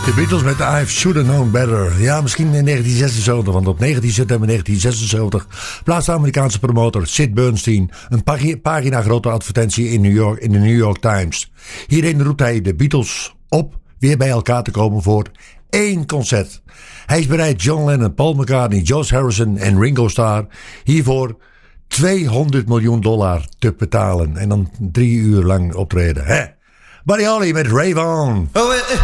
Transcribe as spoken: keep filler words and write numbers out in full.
De Beatles met I Should Have Known Better. Ja, misschien in negentien zesenzeventig, want op negentien september negentien zesenzeventig plaatst de Amerikaanse promotor Sid Bernstein een pagi- pagina grote advertentie in, New York, in de New York Times. Hierin roept hij de Beatles op weer bij elkaar te komen voor één concert. Hij is bereid John Lennon, Paul McCartney, George Harrison en Ringo Starr hiervoor tweehonderd miljoen dollar te betalen. En dan drie uur lang optreden. Hè? Buddy Holly met Rave On.